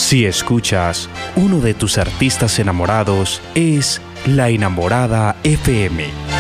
Si escuchas uno de tus artistas enamorados, es La Enamorada FM.